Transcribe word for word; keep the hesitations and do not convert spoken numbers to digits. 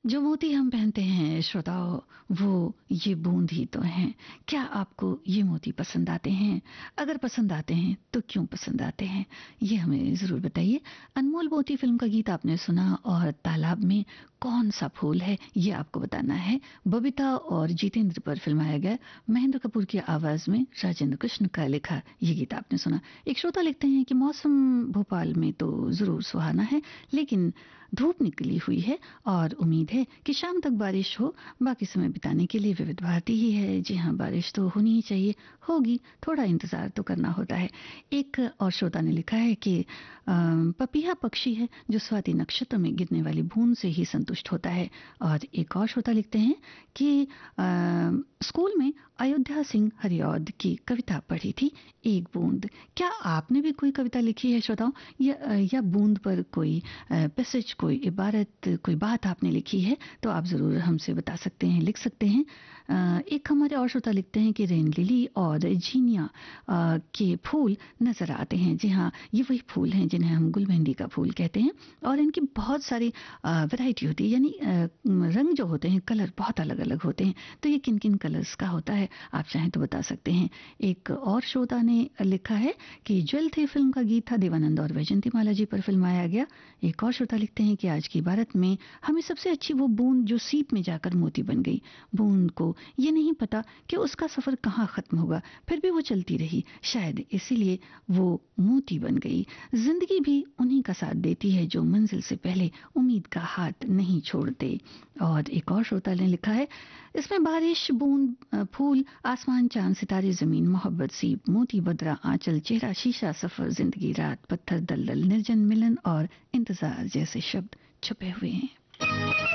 जो मोती हम पहनते हैं श्रोताओं, वो ये बूंद ही तो हैं। क्या आपको ये मोती पसंद आते हैं? अगर पसंद आते हैं तो क्यों पसंद आते हैं, ये हमें ज़रूर बताइए। अनमोल मोती फिल्म का गीत आपने सुना, और तालाब में कौन सा फूल है ये आपको बताना है। बबीता और जितेंद्र पर फिल्माया गया, महेंद्र कपूर की आवाज में राजेंद्र कृष्ण का लिखा ये गीत आपने सुना। एक श्रोता लिखते हैं कि मौसम भोपाल में तो जरूर सुहाना है, लेकिन धूप निकली हुई है और उम्मीद है कि शाम तक बारिश हो। बाकी समय बिताने के लिए विविध भारती ही है। जी हाँ, बारिश तो होनी ही चाहिए, होगी, थोड़ा इंतजार तो करना होता है। एक और श्रोता ने लिखा है कि अम, पपीहा पक्षी है जो स्वाति नक्षत्र में गिरने वाली बूंद से ही संतुष्ट होता है। और एक और श्रोता लिखते हैं कि अम, स्कूल में अयोध्या सिंह हरिऔध की कविता पढ़ी थी, एक बूंद। क्या आपने भी कोई कविता लिखी है श्रोताओं, या, या बूंद पर कोई पैसेज, कोई इबारत, कोई बात आपने लिखी है तो आप जरूर हमसे बता सकते हैं, लिख सकते हैं। अ, एक हमारे और श्रोता लिखते हैं कि रेन लिली और जीनिया अ, के फूल नजर आते हैं। जी हाँ, ये वही फूल हैं जिन्हें हम गुलमेहंदी का फूल कहते हैं, और इनकी बहुत सारी वैरायटी होती है, यानी अ, रंग जो होते हैं, कलर बहुत अलग अलग होते हैं। तो ये किन किन कलर्स का होता है, आप चाहें तो बता सकते हैं। एक और श्रोता ने लिखा है कि ज्वेल थे फिल्म का गीत था, देवानंद और वैजंती माला जी पर फिल्माया गया। एक और श्रोता लिखते हैं कि आज की भारत में हमें सबसे अच्छी वो बूंद जो सीप में जाकर मोती बन गई। बूंद को ये नहीं पता कि उसका सफर कहाँ खत्म होगा, फिर भी वो चलती रही, शायद इसीलिए वो मोती बन गई। जिंदगी भी उन्हीं का साथ देती है जो मंजिल से पहले उम्मीद का हाथ नहीं छोड़ते। और एक और श्रोता ने लिखा है, इसमें बारिश, बूंद, फूल, आसमान, चांद, सितारे, जमीन, मोहब्बत, सीप, मोती, बदरा, आंचल, चेहरा, शीशा, सफर, जिंदगी, रात, पत्थर, दलदल, निर्जन, मिलन और इंतजार जैसे शब्द छुपे हुए हैं।